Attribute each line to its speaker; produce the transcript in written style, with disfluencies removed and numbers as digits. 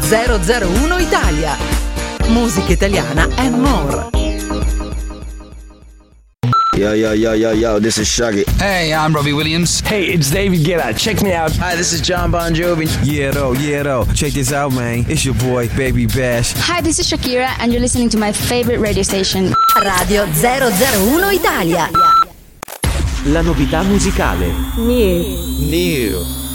Speaker 1: 001 Italia. Musica italiana and more.
Speaker 2: Yo, this is Shaggy.
Speaker 3: Hey, I'm Robbie Williams.
Speaker 4: Hey, it's David Guetta. Check me out.
Speaker 5: Hi, this is John Bon Jovi.
Speaker 6: Yeah, though. Check this out, man. It's your boy, Baby Bash.
Speaker 7: Hi, this is Shakira, and you're listening to my favorite radio station.
Speaker 1: Radio 001 Italia.
Speaker 8: La novità musicale.
Speaker 9: New.